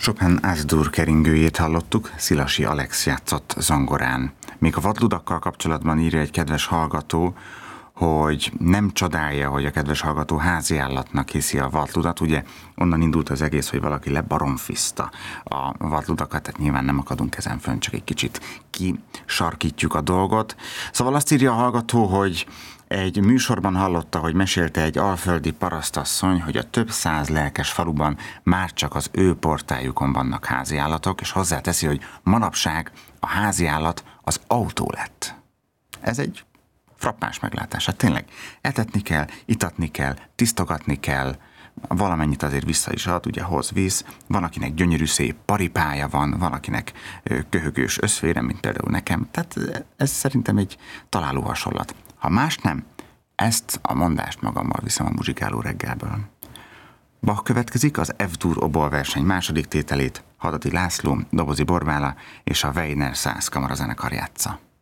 Chopin As-dur keringőjét hallottuk, Szilasi Alex játszott zongorán. Még a vadludakkal kapcsolatban írja egy kedves hallgató, hogy nem csodálja, hogy a kedves hallgató háziállatnak hiszi a vadludat. Ugye onnan indult az egész, hogy valaki lebaromfizta a vadludakat, tehát nyilván nem akadunk ezen fönn, csak egy kicsit kisarkítjuk a dolgot. Szóval azt írja a hallgató, hogy egy műsorban hallotta, hogy mesélte egy alföldi parasztasszony, hogy a több száz lelkes faluban már csak az ő portájukon vannak háziállatok, és hozzáteszi, hogy manapság a háziállat az autó lett. Ez egy frappáns meglátás. Hát tényleg etetni kell, itatni kell, tisztogatni kell, valamennyit azért vissza is ad, ugye hoz víz, van akinek gyönyörű szép paripája van, van akinek köhögős összfére, mint például nekem, tehát ez szerintem egy találó hasonlat. Ha más nem, ezt a mondást magammal viszem a muzsikáló reggelből. Bach következik, az F-dur oboe-verseny második tételét Hadadi László, Dobozi Borbála és a Weiner Szász kamarazenekar játsza.